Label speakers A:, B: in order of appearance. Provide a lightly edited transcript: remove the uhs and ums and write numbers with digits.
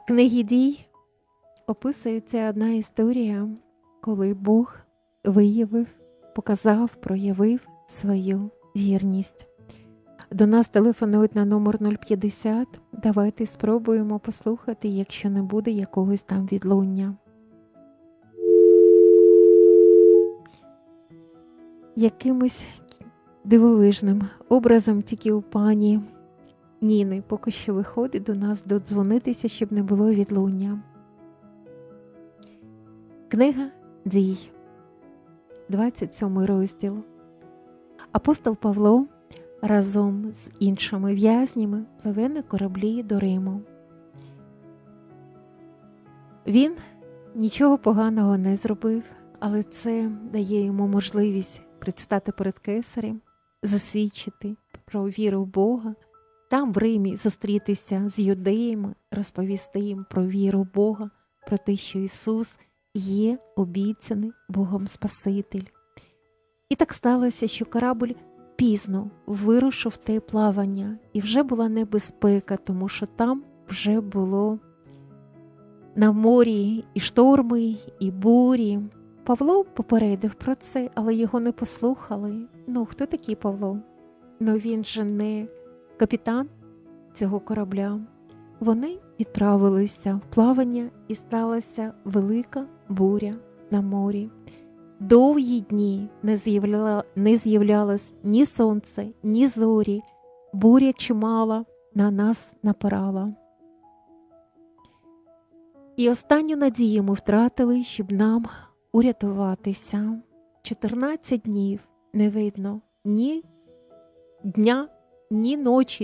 A: В книгі «Дій» описується одна історія, коли Бог проявив свою вірність. До нас телефонують на номер 050. Давайте спробуємо послухати, якщо не буде якогось там відлуння. Якимось дивовижним образом тільки у пані Ніни поки що виходить до нас додзвонитися, щоб не було відлуння. Книга «Дій», 27 розділ. Апостол Павло разом з іншими в'язнями пливе на кораблі до Риму. Він нічого поганого не зробив, але це дає йому можливість предстати перед кесарем, засвідчити про віру в Бога, там в Римі зустрітися з юдеями, розповісти їм про віру в Бога, про те, що Ісус є обіцяний Богом Спаситель. І так сталося, що корабль пізно вирушив в те плавання, і вже була небезпека, тому що там вже було на морі і шторми, і бурі. Павло попередив про це, але його не послухали. Хто такий Павло? Він же не капітан цього корабля. Вони відправилися в плавання, і сталася велика буря на морі. Довгі дні не з'являлось ні сонце, ні зорі. Буря чимала на нас напирала. І останню надію ми втратили, щоб нам урятуватися. 14 днів не видно ні дня, ні ночі.